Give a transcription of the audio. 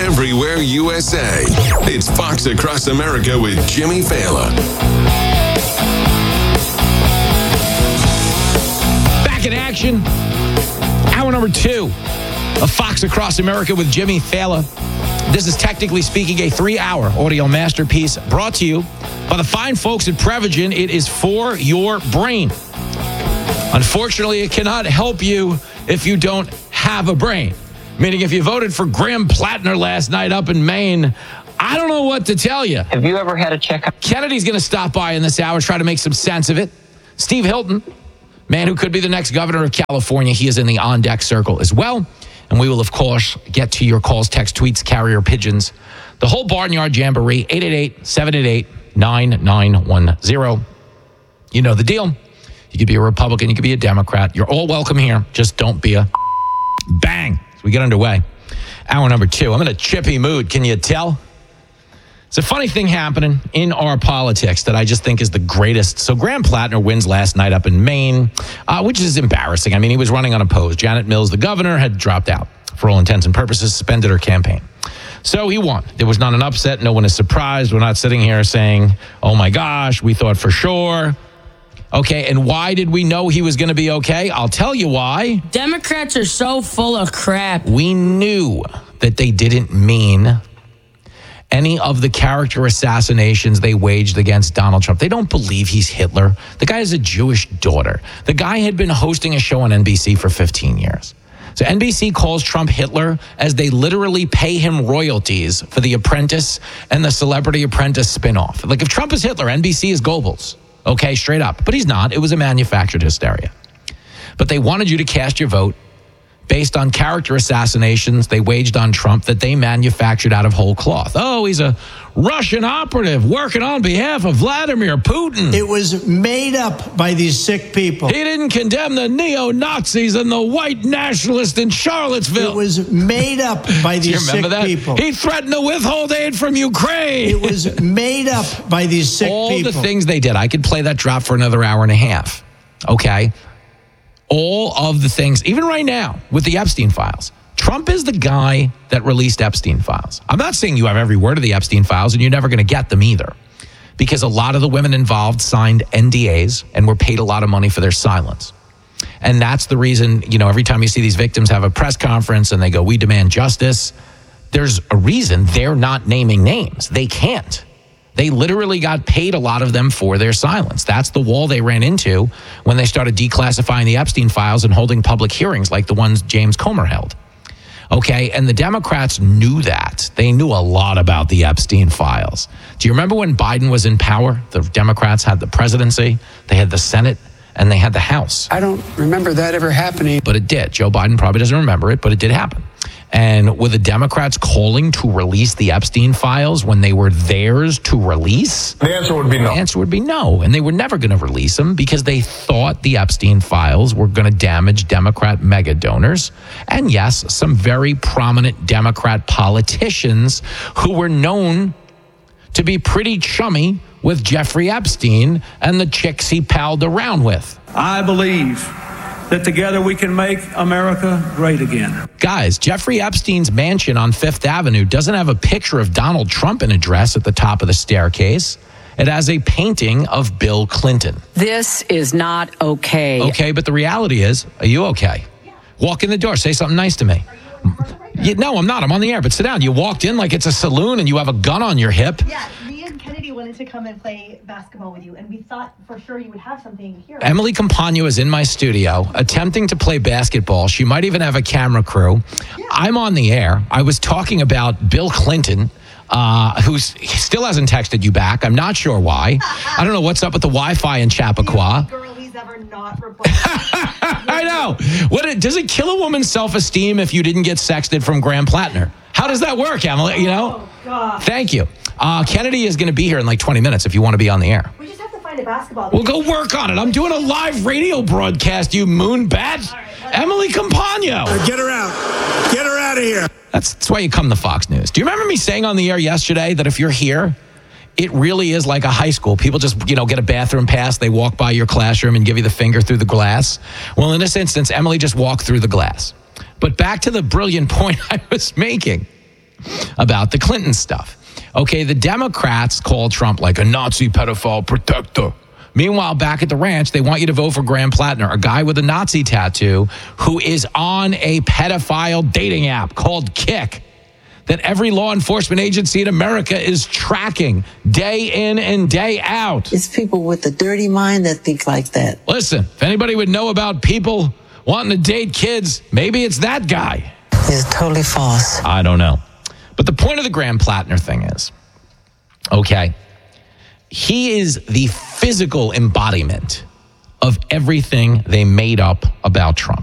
everywhere USA. It's Fox Across America with Jimmy Fallon. Back in action. Hour number 2 of Fox Across America with Jimmy Fallon. This is technically speaking a 3-hour audio masterpiece brought to you by the fine folks at Prevagen. It is for your brain. Unfortunately, it cannot help you if you don't have a brain. Meaning if you voted for Graham Plattner last night up in Maine, I don't know what to tell you. Have you ever had a checkup? Kennedy's going to stop by in this hour, try to make some sense of it. Steve Hilton, man who could be the next governor of California, he is in the on-deck circle as well. And we will, of course, get to your calls, text, tweets, carrier pigeons. The whole Barnyard Jamboree, 888-788-9910. You know the deal. You could be a Republican, you could be a Democrat. You're all welcome here. Just don't be a bang. So we get underway. Hour number 2. I'm in a chippy mood. Can you tell? It's a funny thing happening in our politics that I just think is the greatest. So Graham Plattner wins last night up in Maine, which is embarrassing. I mean, he was running unopposed. Janet Mills, the governor, had dropped out for all intents and purposes, suspended her campaign. So he won. There was not an upset. No one is surprised. We're not sitting here saying, oh my gosh, we thought for sure. Okay, and why did we know he was going to be okay? I'll tell you why. Democrats are so full of crap. We knew that they didn't mean any of the character assassinations they waged against Donald Trump. They don't believe he's Hitler. The guy has a Jewish daughter. The guy had been hosting a show on NBC for 15 years. So NBC calls Trump Hitler as they literally pay him royalties for The Apprentice and the Celebrity Apprentice spinoff. Like if Trump is Hitler, NBC is Goebbels. Okay, straight up. But he's not. It was a manufactured hysteria. But they wanted you to cast your vote based on character assassinations they waged on Trump that they manufactured out of whole cloth. Oh, he's a Russian operative working on behalf of Vladimir Putin. It was made up by these sick people. He didn't condemn the neo-Nazis and the white nationalists in Charlottesville. It was made up by these sick people. He threatened to withhold aid from Ukraine. It was made up by these sick people. All the things they did. I could play that drop for another hour and a half. Okay? All of the things, even right now with the Epstein files, Trump is the guy that released Epstein files. I'm not saying you have every word of the Epstein files and you're never going to get them either, because a lot of the women involved signed NDAs and were paid a lot of money for their silence. And that's the reason, you know, every time you see these victims have a press conference and they go, we demand justice, there's a reason they're not naming names. They can't. They literally got paid a lot of them for their silence. That's the wall they ran into when they started declassifying the Epstein files and holding public hearings like the ones James Comer held. Okay, and the Democrats knew that. They knew a lot about the Epstein files. Do you remember when Biden was in power? The Democrats had the presidency, they had the Senate, and they had the House. I don't remember that ever happening. But it did. Joe Biden probably doesn't remember it, but it did happen. And were the Democrats calling to release the Epstein files when they were theirs to release? The answer would be no. The answer would be no. And they were never going to release them because they thought the Epstein files were going to damage Democrat mega donors. And yes, some very prominent Democrat politicians who were known to be pretty chummy with Jeffrey Epstein and the chicks he palled around with. I believe that together we can make America great again. Guys, Jeffrey Epstein's mansion on Fifth Avenue doesn't have a picture of Donald Trump in a dress at the top of the staircase. It has a painting of Bill Clinton. This is not okay. Okay, but the reality is, are you okay? Yeah. Walk in the door, say something nice to me. No, I'm not. I'm on the air, but sit down. You walked in like it's a saloon and you have a gun on your hip. Yeah, me and Kennedy wanted to come and play basketball with you, and we thought for sure you would have something here. Emily Campagno is in my studio attempting to play basketball. She might even have a camera crew. Yeah. I'm on the air. I was talking about Bill Clinton, who still hasn't texted you back. I'm not sure why. I don't know what's up with the Wi-Fi in Chappaqua. Girl, he's ever not replied. I know. Does it kill a woman's self-esteem if you didn't get sexted from Graham Plattner? How does that work, Emily? You know? Oh, God. Thank you. Kennedy is going to be here in like 20 minutes if you want to be on the air. We just have to find a basketball. We'll go work on it. I'm doing a live radio broadcast, you moonbat. All right. Emily Campagno. Get her out. Get her out of here. That's why you come to Fox News. Do you remember me saying on the air yesterday that if you're here, it really is like a high school. People just, get a bathroom pass. They walk by your classroom and give you the finger through the glass. Well, in this instance, Emily just walked through the glass. But back to the brilliant point I was making. about the Clinton stuff. Okay, the Democrats call Trump like a Nazi pedophile protector. Meanwhile, back at the ranch, they want you to vote for Graham Plattner, a guy with a Nazi tattoo who is on a pedophile dating app called Kik that every law enforcement agency in America is tracking day in and day out. It's people with a dirty mind that think like that. Listen, if anybody would know about people wanting to date kids, maybe it's that guy. It's totally false. I don't know. But the point of the Graham Plattner thing is, okay, he is the physical embodiment of everything they made up about Trump.